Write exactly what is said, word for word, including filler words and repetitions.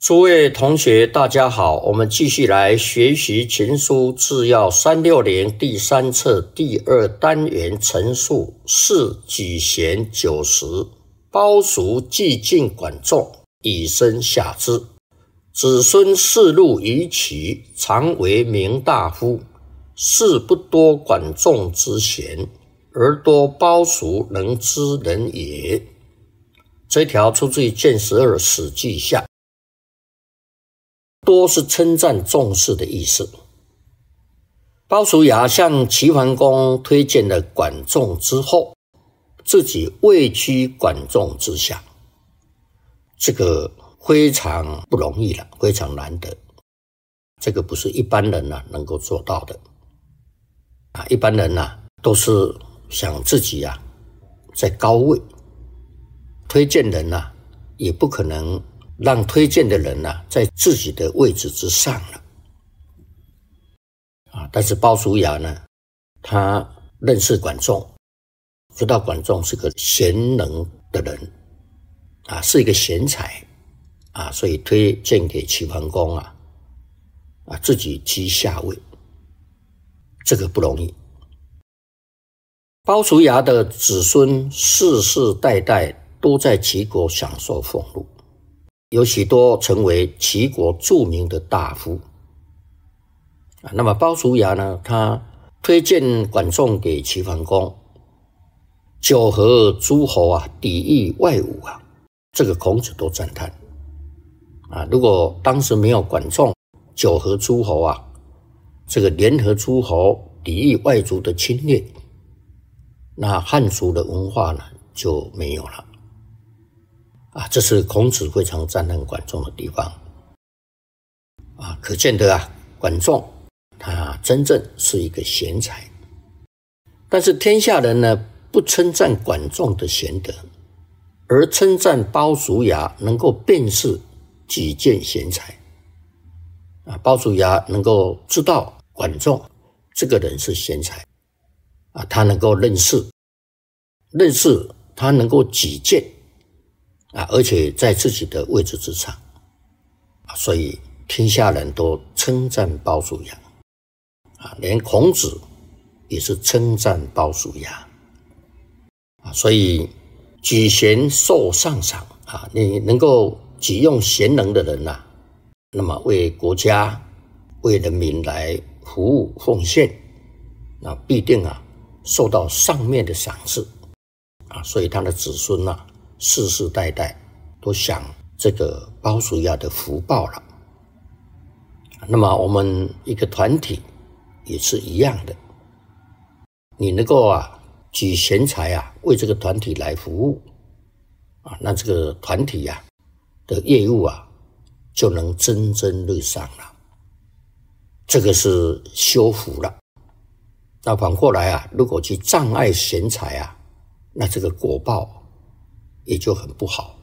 诸位同学大家好，我们继续来学习情书制要三六零第三册第二单元陈述是举贤九十，包叔既尽管仲，以身下之。子孙世禄宜其，常为明大夫。事不多管仲之贤，而多包叔能知人也。这条出自于卷十二史记下。多是称赞重视的意思。鲍叔牙向齐桓公推荐了管仲之后，自己位居管仲之下，这个非常不容易了，非常难得。这个不是一般人、啊、能够做到的。啊，一般人、啊、都是想自己啊在高位，推荐人啊也不可能让推荐的人啊在自己的位置之上了。啊，但是鲍叔牙呢，他认识管仲，知道管仲是个贤能的人，啊，是一个贤才，啊，所以推荐给齐桓公啊，啊，自己居下位，这个不容易。鲍叔牙的子孙世世代代都在齐国享受俸禄，有许多成为齐国著名的大夫。那么鲍叔牙呢，他推荐管仲给齐桓公，九合诸侯啊，抵御外侮啊，这个孔子都赞叹啊。如果当时没有管仲，九合诸侯啊，这个联合诸侯抵御外族的侵略，那汉族的文化呢就没有了啊。这是孔子非常赞叹管仲的地方啊，可见得啊，管仲他真正是一个贤才。但是天下人呢，不称赞管仲的贤德，而称赞鲍叔牙能够辨识举荐贤才啊。鲍叔牙能够知道管仲这个人是贤才啊，他能够认识认识他能够举荐啊，而且在自己的位置之上啊，所以天下人都称赞鲍叔牙啊，连孔子也是称赞鲍叔牙啊。所以举贤受上赏啊，你能够举用贤能的人啊，那么为国家为人民来服务奉献，那必定啊受到上面的赏识啊，所以他的子孙啊世世代代都享这个鲍叔牙的福报了。那么我们一个团体也是一样的，你能够啊举贤才啊为这个团体来服务啊，那这个团体啊的业务啊就能蒸蒸日上了，这个是修福了。那反过来啊，如果去障碍贤才啊，那这个果报也就很不好。